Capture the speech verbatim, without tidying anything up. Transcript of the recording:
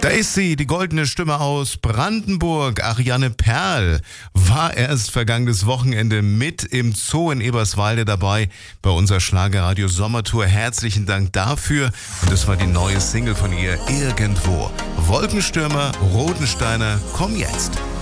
Da ist sie, die goldene Stimme aus Brandenburg. Ariane Perl war erst vergangenes Wochenende mit im Zoo in Eberswalde dabei bei unserer Schlagerradio Sommertour. Herzlichen Dank dafür. Und das war die neue Single von ihr, Irgendwo. Wolkenstürmer, Rodensteiner, komm jetzt.